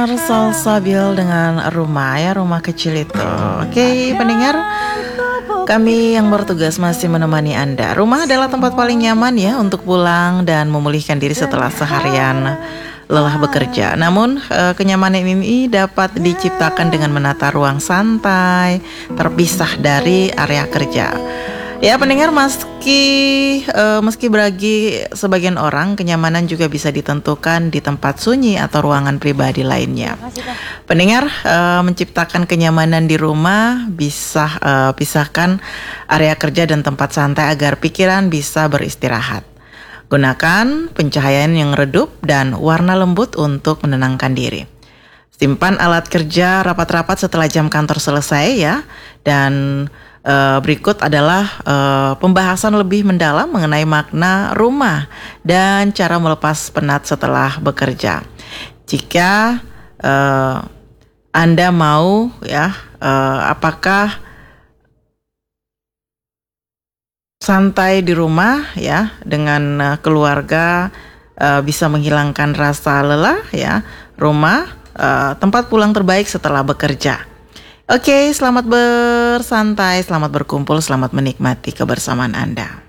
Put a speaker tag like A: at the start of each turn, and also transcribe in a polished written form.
A: pendengar Salsabil dengan rumah ya, rumah kecil itu. Oke, pendengar, kami yang bertugas masih menemani Anda. Rumah adalah tempat paling nyaman ya untuk pulang dan memulihkan diri setelah seharian lelah bekerja. Namun kenyamanan ini dapat diciptakan dengan menata ruang santai, terpisah dari area kerja. Ya pendengar, meski bagi sebagian orang kenyamanan juga bisa ditentukan di tempat sunyi atau ruangan pribadi lainnya. Pendengar, menciptakan kenyamanan di rumah bisa pisahkan area kerja dan tempat santai agar pikiran bisa beristirahat. Gunakan pencahayaan yang redup dan warna lembut untuk menenangkan diri. Simpan alat kerja rapat-rapat setelah jam kantor selesai ya. Dan berikut adalah pembahasan lebih mendalam mengenai makna rumah dan cara melepas penat setelah bekerja. Jika Anda mau ya, apakah santai di rumah ya dengan keluarga bisa menghilangkan rasa lelah ya. Rumah tempat pulang terbaik setelah bekerja. Oke, selamat bersantai, selamat berkumpul, selamat menikmati kebersamaan Anda.